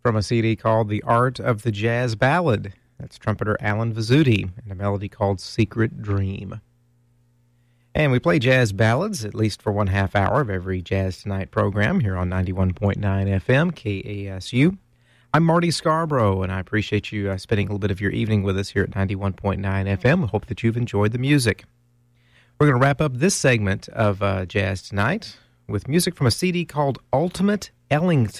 from a CD called The Art of the Jazz Ballad. That's trumpeter Alan Vizzuti, and a melody called Secret Dream. And we play jazz ballads, at least for 1/2 hour of every Jazz Tonight program here on 91.9 FM, KASU. I'm Marty Scarborough, and I appreciate you spending a little bit of your evening with us here at 91.9 FM. I hope that you've enjoyed the music. We're going to wrap up this segment of Jazz Tonight with music from a CD called Ultimate Ellington.